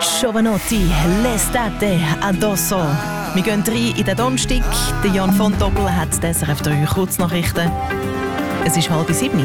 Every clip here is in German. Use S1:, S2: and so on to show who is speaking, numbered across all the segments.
S1: Giovanotti, l'estate addosso. Wir gehen rein in den Donnerstag. Jan von Doppel hat die SRF 3 Kurznachrichten. Es ist 6:30.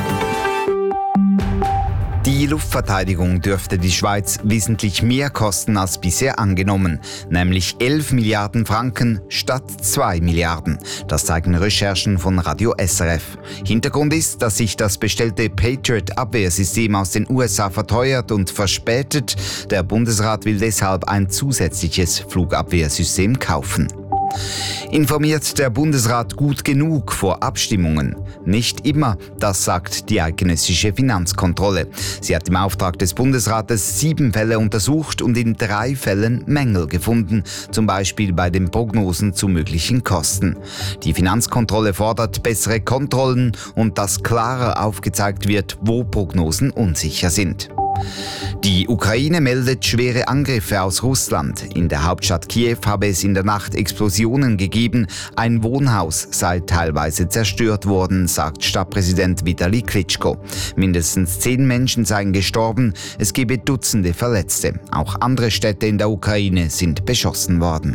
S2: Die Luftverteidigung dürfte die Schweiz wesentlich mehr kosten als bisher angenommen, nämlich 11 Milliarden Franken statt 2 Milliarden. Das zeigen Recherchen von Radio SRF. Hintergrund ist, dass sich das bestellte Patriot-Abwehrsystem aus den USA verteuert und verspätet. Der Bundesrat will deshalb ein zusätzliches Flugabwehrsystem kaufen. Informiert der Bundesrat gut genug vor Abstimmungen? Nicht immer, das sagt die eidgenössische Finanzkontrolle. Sie hat im Auftrag des Bundesrates 7 Fälle untersucht und in 3 Fällen Mängel gefunden, zum Beispiel bei den Prognosen zu möglichen Kosten. Die Finanzkontrolle fordert bessere Kontrollen und dass klarer aufgezeigt wird, wo Prognosen unsicher sind. Die Ukraine meldet schwere Angriffe aus Russland. In der Hauptstadt Kiew habe es in der Nacht Explosionen gegeben. Ein Wohnhaus sei teilweise zerstört worden, sagt Stadtpräsident Vitali Klitschko. Mindestens 10 Menschen seien gestorben. Es gebe Dutzende Verletzte. Auch andere Städte in der Ukraine sind beschossen worden.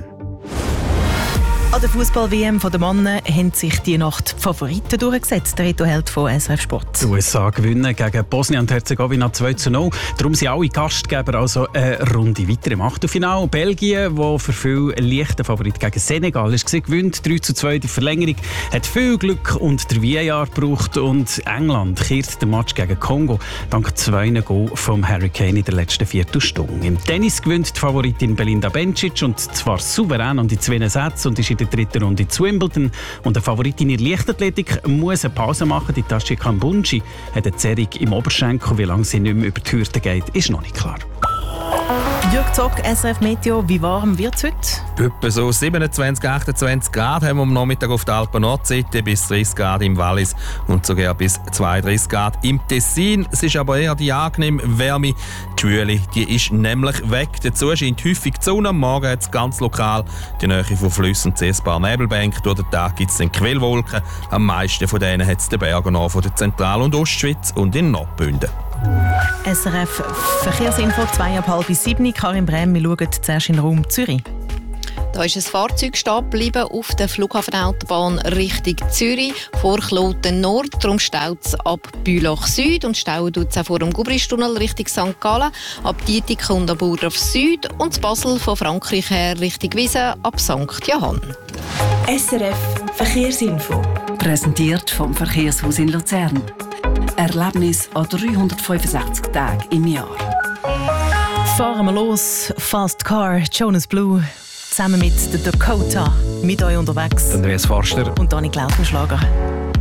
S1: An der Fußball-WM der Männer haben sich die Nacht die Favoriten durchgesetzt. Der Reto Held von SRF Sport.
S3: Die USA gewinnen gegen Bosnien und Herzegowina 2:0. Darum sind alle Gastgeber also eine Runde weiter im Achtelfinale. Belgien, wo für viel leichter Favorit gegen Senegal ist, gewinnt 3:2 die Verlängerung. Hat viel Glück und der VAR gebraucht. Und England kehrt den Match gegen Kongo dank 2 Goals vom Harry Kane in der letzten Viertelstunde. Im Tennis gewinnt die Favoritin Belinda Bencic und zwar souverän und in 2 Sätzen und ist in der dritten Runde zu Wimbledon. Und der Favoritin in der Leichtathletik muss eine Pause machen. Die Tashi Kambunji hat eine Zerrung im Oberschenkel. Wie lange sie nicht mehr über die Hürde geht, ist noch nicht klar.
S1: Jörg Zock, SRF Meteo, wie warm wird es heute?
S4: Etwa so 27, 28 Grad haben wir am Nachmittag auf der Alpen-Nordseite, bis 30 Grad im Wallis und sogar bis 32 Grad im Tessin. Es ist aber eher die angenehme Wärme. Die Schwüle, die ist nämlich weg. Dazu scheint häufig die Sonne. Am Morgen hat es ganz lokal die Nähe von Flüssen und ein paar Nebelbänke. Durch den Tag gibt es dann Quellwolken. Am meisten von denen hat es den Bergen nach von der Zentral- und Ostschweiz und in Nordbünden.
S1: SRF Verkehrsinfo, 6:30. Karin Brehm, wir schauen zuerst in den Raum Zürich.
S5: Da ist ein Fahrzeug stehen geblieben auf der Flughafenautobahn Richtung Zürich, vor Kloten Nord. Darum staut es ab Bülach Süd und stauen tut es auch vor dem Gubristunnel Richtung St. Gallen, ab Dietik und ab Burdorf Süd und zu Basel von Frankreich her Richtung Wiesen ab St. Johann.
S6: SRF Verkehrsinfo, präsentiert vom Verkehrshaus in Luzern. Erlebnis an 365 Tagen im Jahr.
S1: Fahren wir los. Fast Car, Jonas Blue, zusammen mit der Dakota. Mit euch unterwegs.
S7: Andreas Forster
S1: und Dani Klautenschlager.